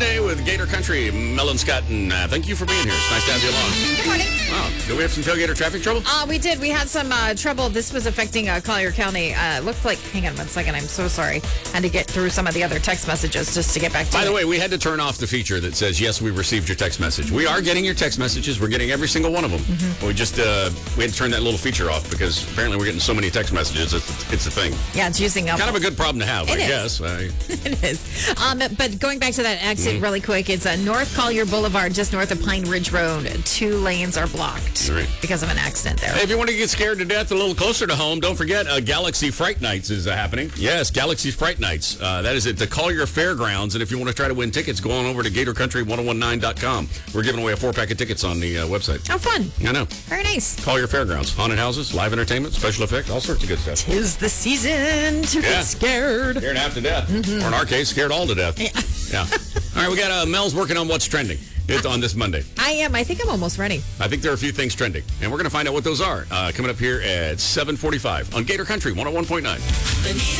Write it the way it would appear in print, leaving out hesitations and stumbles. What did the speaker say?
Monday with Gator Country, Mel and Scott, and thank you for being here. It's nice to have you along. Good morning. Wow, do we have some tailgater traffic trouble? We did. We had some trouble. This was affecting Collier County. Looked like, hang on one second. I'm so sorry. Had to get through some of the other text messages just to get back to By the way, we had to turn off the feature that says, yes, we received your text message. We are getting your text messages. We're getting every single one of them. Mm-hmm. We just, we had to turn that little feature off because apparently we're getting so many text messages. It's a thing. Yeah, it's using up. Kind of a good problem to have, I guess. It is. But going back to that accident really quick, it's North Collier Boulevard, just north of Pine Ridge Road. 2 lanes are blocked because of an accident there. Hey, if you want to get scared to death a little closer to home, don't forget Galaxy Fright Nights is happening. Yes, Galaxy Fright Nights. That is at the Collier Fairgrounds. And if you want to try to win tickets, go on over to GatorCountry1019.com. We're giving away a 4-pack of tickets on the website. Oh, fun. I know. Very nice. Collier Fairgrounds. Haunted houses, live entertainment, special effects, all sorts of good stuff. 'Tis the season to get scared. Scared half to death. Or in our case, scared all to death. Yeah. All right, we got Mel's working on what's trending on this Monday. I am. I think I'm almost ready. I think there are a few things trending, and we're going to find out what those are coming up here at 7:45 on Gator Country 101.9.